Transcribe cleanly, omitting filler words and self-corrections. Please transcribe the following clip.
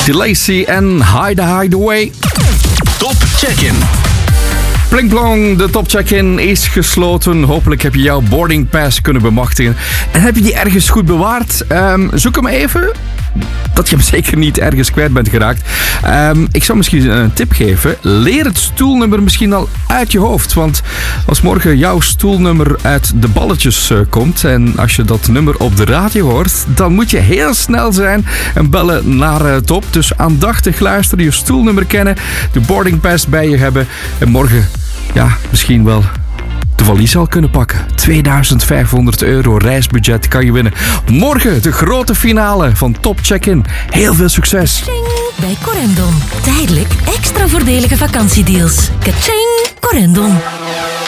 Lacey en Hideaway. Top Check-in. Plingplong, de Top Check-in is gesloten. Hopelijk heb je jouw boarding pass kunnen bemachtigen. En heb je die ergens goed bewaard? Zoek hem even. Dat je hem zeker niet ergens kwijt bent geraakt. Ik zou misschien een tip geven. Leer het stoelnummer misschien al uit je hoofd. Want als morgen jouw stoelnummer uit de balletjes komt en als je dat nummer op de radio hoort, dan moet je heel snel zijn en bellen naar Top. Dus aandachtig luisteren, je stoelnummer kennen, de boarding pass bij je hebben en morgen misschien wel de valies al kunnen pakken. €2500 reisbudget kan je winnen. Morgen de grote finale van Top Check-in. Heel veel succes. Bij Corendon. Tijdelijk extra voordelige vakantiedeals. Kaching! Corendon.